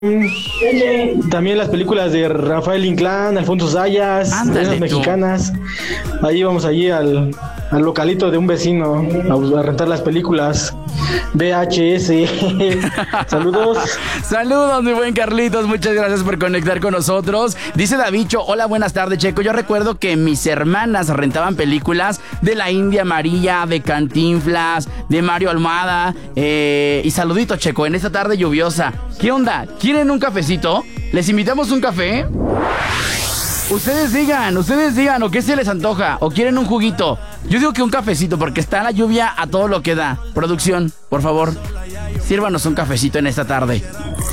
También las películas de Rafael Inclán, Alfonso Zayas, esas mexicanas. Ahí vamos allí al localito de un vecino a rentar las películas VHS. Saludos. Saludos, mi buen Carlitos. Muchas gracias por conectar con nosotros. Dice Davicho, hola, buenas tardes, Checo. Yo recuerdo que mis hermanas rentaban películas de la India María, de Cantinflas, de Mario Almada. Y saludito, Checo, en esta tarde lluviosa. ¿Qué onda? ¿Quieren un cafecito? ¿Les invitamos un café? Ustedes digan, ¿o qué se les antoja? ¿O quieren un juguito? Yo digo que un cafecito, porque está la lluvia a todo lo que da. Producción, por favor, sírvanos un cafecito en esta tarde.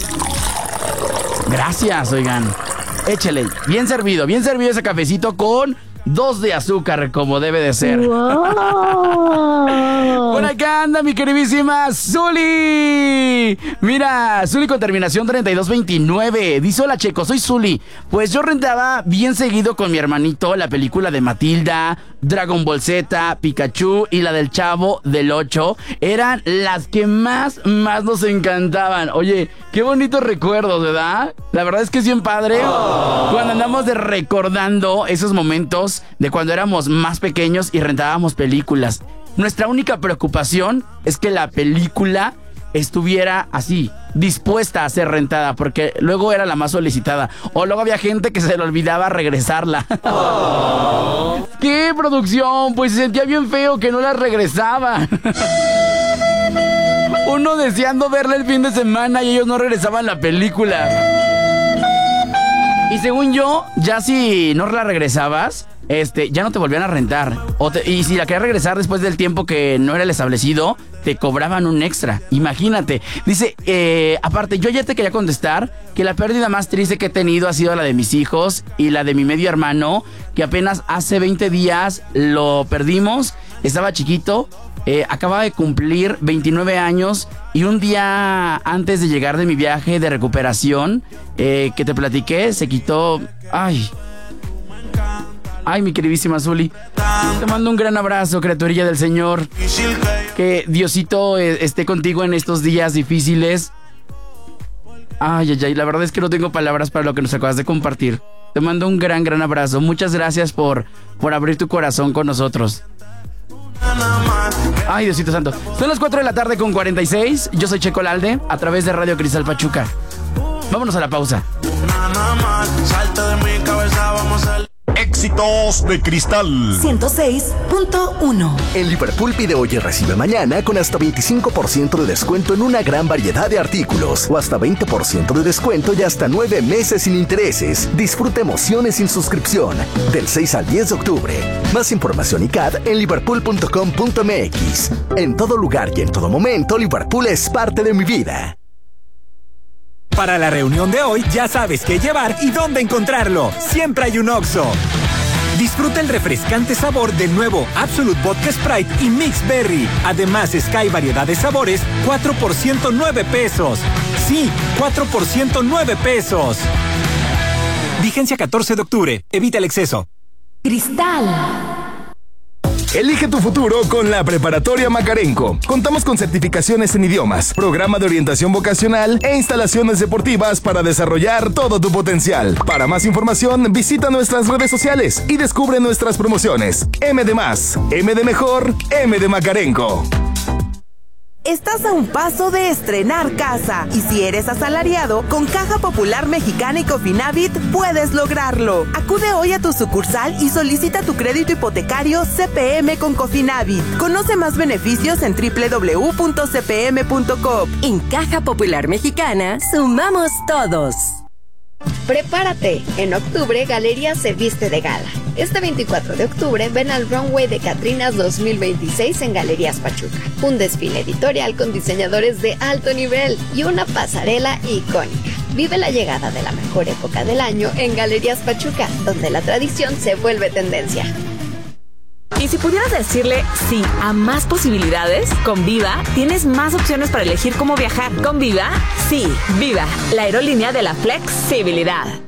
Gracias, oigan. Échele, bien servido ese cafecito con 2 de azúcar, como debe de ser. Wow. Por acá anda mi queridísima Zuli. Mira, Zuli con terminación 3229. Dice, hola, Checo, soy Zuli. Pues yo rentaba bien seguido con mi hermanito la película de Matilda, Dragon Ball Z, Pikachu y la del Chavo del 8. Eran las que más nos encantaban. Oye, qué bonitos recuerdos, ¿verdad? La verdad es que es bien padre cuando andamos recordando esos momentos de cuando éramos más pequeños y rentábamos películas. Nuestra única preocupación es que la película estuviera así, dispuesta a ser rentada, porque luego era la más solicitada, o luego había gente que se le olvidaba regresarla. ¿Qué, producción? Pues se sentía bien feo que no la regresaban. Uno deseando verla el fin de semana y ellos no regresaban la película. Y según yo, ya si no la regresabas, ya no te volvían a rentar. Y si la querías regresar después del tiempo que no era el establecido, te cobraban un extra. Imagínate. Dice, aparte, yo ya te quería contestar que la pérdida más triste que he tenido ha sido la de mis hijos y la de mi medio hermano, que apenas hace 20 días lo perdimos. Estaba chiquito, acababa de cumplir 29 años y un día antes de llegar de mi viaje de recuperación, que te platiqué, se quitó... Ay, mi queridísima Zuli, te mando un gran abrazo, criaturilla del Señor. Que Diosito esté contigo en estos días difíciles. Ay, la verdad es que no tengo palabras para lo que nos acabas de compartir. Te mando un gran abrazo. Muchas gracias por abrir tu corazón con nosotros. Ay, Diosito santo. Son las 4 de la tarde con 46. Yo soy Checo Lalde, a través de Radio Cristal Pachuca. Vámonos a la pausa. Éxitos de Cristal 106.1. En Liverpool pide hoy y recibe mañana con hasta 25% de descuento en una gran variedad de artículos o hasta 20% de descuento y hasta 9 meses sin intereses. Disfruta emociones sin suscripción del 6 al 10 de octubre. Más información y CAD en liverpool.com.mx. En todo lugar y en todo momento, Liverpool es parte de mi vida. Para la reunión de hoy, ya sabes qué llevar y dónde encontrarlo. Siempre hay un Oxxo. Disfruta el refrescante sabor del nuevo Absolut Vodka Sprite y Mix Berry. Además, Sky variedad de sabores, 4 por 109 pesos. Sí, 4 por 109 pesos. Vigencia 14 de octubre. Evita el exceso. Cristal. Elige tu futuro con la Preparatoria Macarenco. Contamos con certificaciones en idiomas, programa de orientación vocacional e instalaciones deportivas para desarrollar todo tu potencial. Para más información, visita nuestras redes sociales y descubre nuestras promociones. M de más, M de mejor, M de Macarenco. Estás a un paso de estrenar casa y si eres asalariado, con Caja Popular Mexicana y Cofinavit puedes lograrlo. Acude hoy a tu sucursal y solicita tu crédito hipotecario CPM con Cofinavit. Conoce más beneficios en www.cpm.com. En Caja Popular Mexicana, sumamos todos. Prepárate, en octubre Galerías se viste de gala. Este 24 de octubre ven al Runway de Catrinas 2026 en Galerías Pachuca. Un desfile editorial con diseñadores de alto nivel y una pasarela icónica. Vive la llegada de la mejor época del año en Galerías Pachuca, donde la tradición se vuelve tendencia. Y si pudieras decirle sí a más posibilidades, con Viva tienes más opciones para elegir cómo viajar. Con Viva, sí, Viva, la aerolínea de la flexibilidad.